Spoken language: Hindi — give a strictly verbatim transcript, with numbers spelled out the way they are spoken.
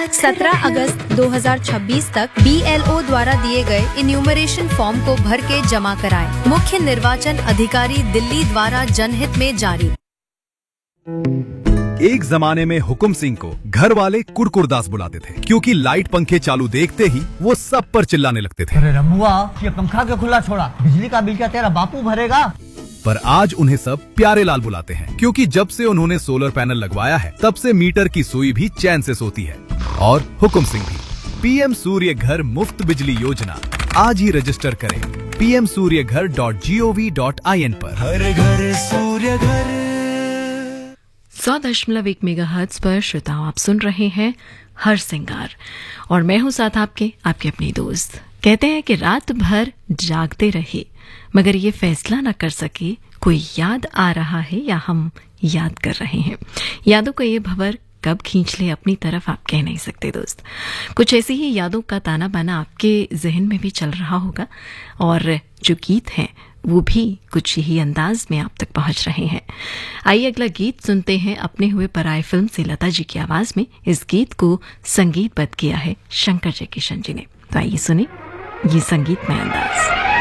सत्रह अगस्त दो हज़ार छब्बीस तक बी एल ओ द्वारा दिए गए इन्यूमरेशन फॉर्म को भर के जमा कराएं। मुख्य निर्वाचन अधिकारी दिल्ली द्वारा जनहित में जारी। एक जमाने में हुकुम सिंह को घर वाले कुड़कुड़दास बुलाते थे, क्योंकि लाइट पंखे चालू देखते ही वो सब पर चिल्लाने लगते थे। अरे रमुआ, ये पंखा क्यों खुला छोड़ा? बिजली का बिल क्या तेरा बापू भरेगा? पर आज उन्हें सब प्यारे लाल बुलाते हैं, क्योंकि जब से उन्होंने सोलर पैनल लगवाया है तब से मीटर की सुई भी चैन से सोती है। और हुकुम सिंह भी। पीएम सूर्य घर मुफ्त बिजली योजना आज ही रजिस्टर करें पी एम सूर्य घर dot G O V dot I N पर। हर घर सूर्य घर। सौ दशमलव एक मेगा हर्ट्ज पर श्रोताओं आप सुन रहे हैं हर सिंगार, और मैं हूं साथ आपके आपके अपनी दोस्त। कहते हैं कि रात भर जागते रहे मगर ये फैसला न कर सके कोई याद आ रहा है या हम याद कर रहे हैं। यादों का ये भंवर कब खींच ले अपनी तरफ आप कह नहीं सकते दोस्त। कुछ ऐसी ही यादों का ताना बाना आपके जहन में भी चल रहा होगा, और जो गीत हैं वो भी कुछ यही अंदाज में आप तक पहुंच रहे हैं। आइए अगला गीत सुनते हैं अपने हुए पराए फिल्म से लता जी की आवाज में। इस गीत को संगीतबद्ध किया है शंकर जयकिशन जी ने। तो आइए सुने ये संगीतमय अंदाज।